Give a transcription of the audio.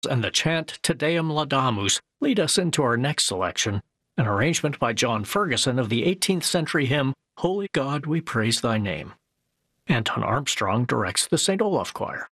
and the chant Te Deum Laudamus lead us into our next selection, an arrangement by John Ferguson of the 18th century hymn, Holy God, We Praise Thy Name. Anton Armstrong directs the St. Olaf Choir.